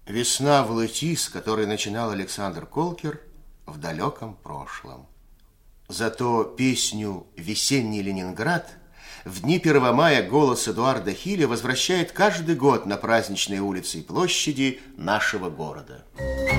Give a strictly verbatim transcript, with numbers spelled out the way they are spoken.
Весна в Лыти, с которой начинал Александр Колкер, в далеком прошлом. Зато песню «Весенний Ленинград» в дни первого мая голос Эдуарда Хиля возвращает каждый год на праздничные улицы и площади нашего города.